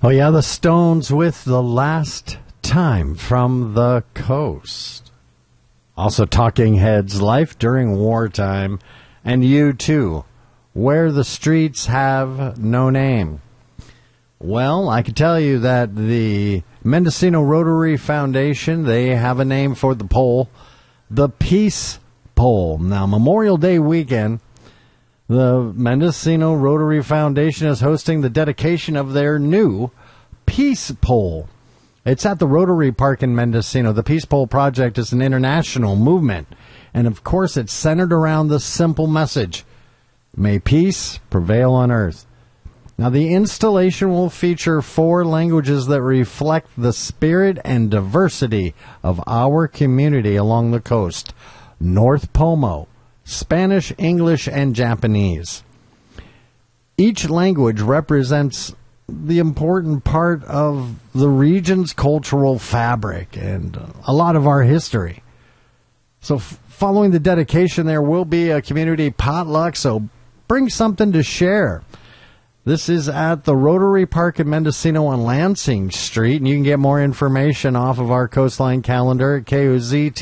Oh, yeah, the Stones with The Last Time from the Coast. Also, Talking Heads, Life During Wartime, and U2, Where the Streets Have No Name. Well, I can tell you that the Mendocino Rotary Foundation, they have a name for the pole, the Peace Pole. Now, Memorial Day weekend, the Mendocino Rotary Foundation is hosting the dedication of their new Peace Pole. It's at the Rotary Park in Mendocino. The Peace Pole project is an international movement, and of course it's centered around the simple message, may peace prevail on earth. Now, the installation will feature 4 languages that reflect the spirit and diversity of our community along the coast: North Pomo, Spanish, English, and Japanese. Each language represents the important part of the region's cultural fabric and a lot of our history. So following the dedication, there will be a community potluck, so bring something to share. This is at the Rotary Park in Mendocino on Lansing Street, and you can get more information off of our Coastline calendar at KOZT.